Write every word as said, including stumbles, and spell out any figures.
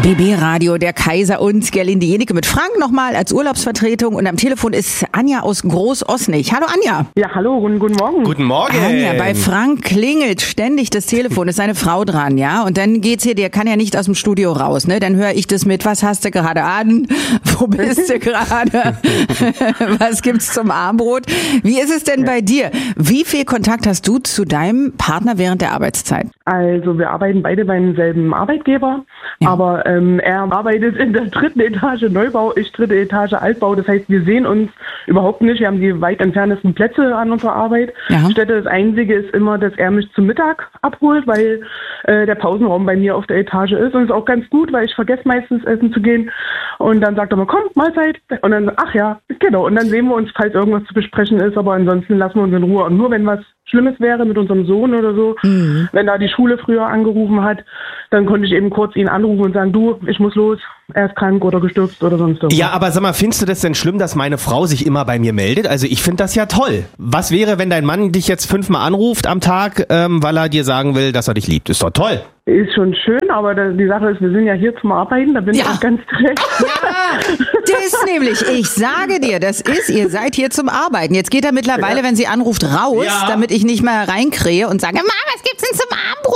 B B-Radio, der Kaiser und Gerlinde Jenike mit Frank nochmal als Urlaubsvertretung. Und am Telefon ist Anja aus Groß-Osnich. Hallo Anja. Ja, hallo, guten, guten Morgen. Guten Morgen. Anja, bei Frank klingelt ständig das Telefon, ist seine Frau dran, ja? Und dann geht's hier, der kann ja nicht aus dem Studio raus, ne? Dann höre ich das mit, was hast du gerade an? Wo bist du gerade? Was gibt's zum Abendbrot? Wie ist es denn bei dir? Wie viel Kontakt hast du zu deinem Partner während der Arbeitszeit? Also wir arbeiten beide beim selben Arbeitgeber, ja. aber ähm, er arbeitet in der dritten Etage Neubau, ich dritte Etage Altbau. Das heißt, wir sehen uns überhaupt nicht. Wir haben die weit entferntesten Plätze an unserer Arbeit. Ja. Städte, das Einzige ist immer, dass er mich zum Mittag abholt, weil äh, der Pausenraum bei mir auf der Etage ist. Und das ist auch ganz gut, weil ich vergesse meistens essen zu gehen. Und dann sagt er mal, komm, Mahlzeit. Und dann, ach ja, genau. Und dann sehen wir uns, falls irgendwas zu besprechen ist. Aber ansonsten lassen wir uns in Ruhe. Und nur wenn was Schlimmes wäre mit unserem Sohn oder so, mhm. wenn da die Schule früher angerufen hat, dann konnte ich eben kurz ihn anrufen und sagen, du, ich muss los, er ist krank oder gestürzt oder sonst irgendwas. Ja, aber sag mal, findest du das denn schlimm, dass meine Frau sich immer bei mir meldet? Also ich finde das ja toll. Was wäre, wenn dein Mann dich jetzt fünfmal anruft am Tag, ähm, weil er dir sagen will, dass er dich liebt? Ist doch toll. Ist schon schön, aber die Sache ist, wir sind ja hier zum Arbeiten, da bin ja. ich auch ganz direkt. Ja, das nämlich, ich sage dir, das ist, ihr seid hier zum Arbeiten. Jetzt geht er mittlerweile, ja. wenn sie anruft, raus, ja. damit ich nicht mehr reinkrähe und sage, Mama, was gibt's denn zum Abendbrot?